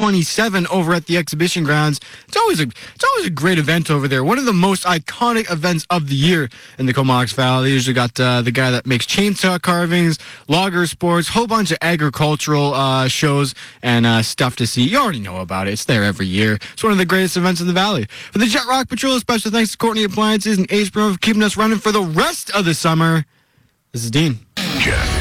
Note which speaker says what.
Speaker 1: 2027 over at the exhibition grounds. It's always a great event over there. One of the most iconic events of the year in the Comox Valley. They usually got the guy that makes chainsaw carvings, logger sports, whole bunch of agricultural shows and stuff to see. You already know about it. It's there every year. It's one of the greatest events in the valley. For the Jet Rock Patrol, special thanks to Courtney Appliances and Ace Pro for keeping us running for the rest of the summer. This is Dean.